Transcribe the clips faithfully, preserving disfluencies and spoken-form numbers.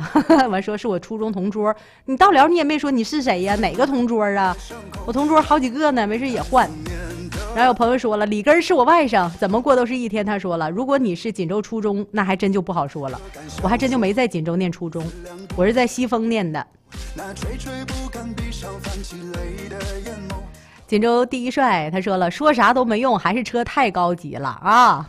完说是我初中同桌，你到了你也没说你是谁呀？哪个同桌啊？我同桌好几个呢，没事也换。然后有朋友说了，李根是我外甥，怎么过都是一天。他说了，如果你是锦州初中，那还真就不好说了。我还真就没在锦州念初中，我是在西丰念的。锦州第一帅他说了，说啥都没用，还是车太高级了啊。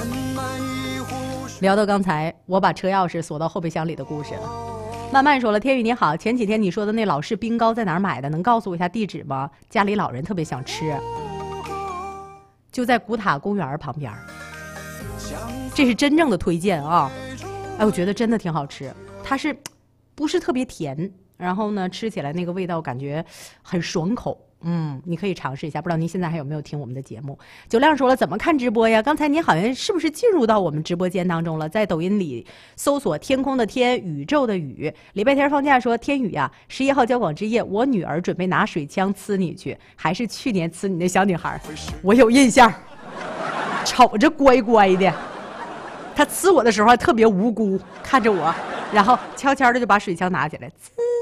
聊到刚才我把车钥匙锁到后备箱里的故事了。慢慢说了，天宇你好，前几天你说的那老式冰糕在哪儿买的？能告诉我一下地址吗？家里老人特别想吃。就在古塔公园旁边，这是真正的推荐啊！哎，我觉得真的挺好吃，它是不是特别甜？然后呢，吃起来那个味道感觉很爽口。嗯，你可以尝试一下。不知道您现在还有没有听我们的节目？九亮说了，怎么看直播呀？刚才您好像是不是进入到我们直播间当中了？在抖音里搜索天空的天，宇宙的宇。礼拜天放假说，天宇呀、啊，十一号交广之夜，我女儿准备拿水枪呲你去，还是去年呲你的小女孩？我有印象，瞅着乖乖的，她呲我的时候还特别无辜，看着我，然后悄悄的就把水枪拿起来，呲。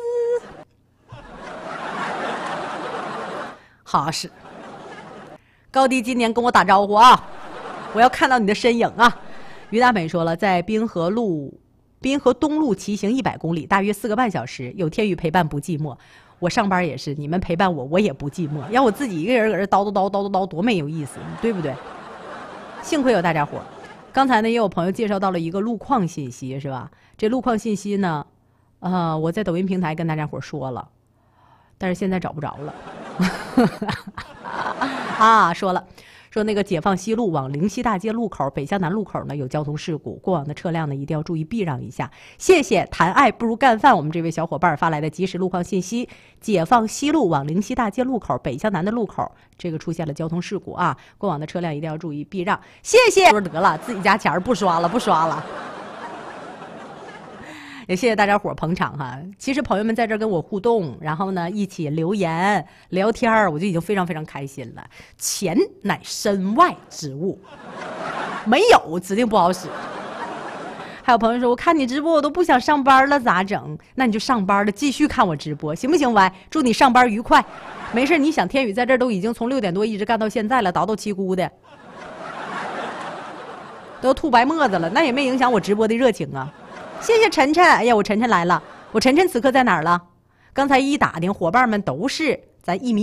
好是，高低今年跟我打招呼啊！我要看到你的身影啊！于大美说了，在滨河路、滨河东路骑行一百公里，大约四个半小时，有天宇陪伴不寂寞。我上班也是，你们陪伴我，我也不寂寞。要我自己一个人搁这叨叨叨叨叨叨，多没有意思，对不对？幸亏有大家伙。刚才呢，也有朋友介绍到了一个路况信息，是吧？这路况信息呢，呃，我在抖音平台跟大家伙说了，但是现在找不着了。啊，说了，说那个解放西路往灵溪大街路口、北向南路口呢有交通事故，过往的车辆呢一定要注意避让一下。谢谢谈爱不如干饭我们这位小伙伴发来的及时路况信息。解放西路往灵溪大街路口、北向南的路口，这个出现了交通事故啊，过往的车辆一定要注意避让。谢谢，说得了，自己家钱不刷了，不刷了。也谢谢大家伙捧场哈！其实朋友们在这跟我互动，然后呢一起留言聊天，我就已经非常非常开心了。钱乃身外之物，没有指定不好使。还有朋友说，我看你直播我都不想上班了，咋整？那你就上班了，继续看我直播，行不行？喂，祝你上班愉快。没事，你想天宇在这都已经从六点多一直干到现在了，叨叨七咕的，都吐白沫子了，那也没影响我直播的热情啊。谢谢晨晨，哎呀，我晨晨来了，我晨晨此刻在哪儿了？刚才一打听，伙伴们都是咱一米